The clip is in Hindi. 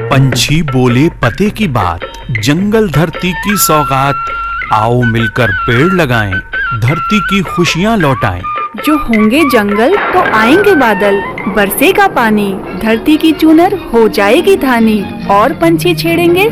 पंछी बोले पते की बात, जंगल धरती की सौगात। आओ मिलकर पेड़ लगाएं, धरती की खुशियां लौटाएं। जो होंगे जंगल तो आएंगे बादल, बरसेगा पानी, धरती की चूनर हो जाएगी धानी, और पंछी छेड़ेंगे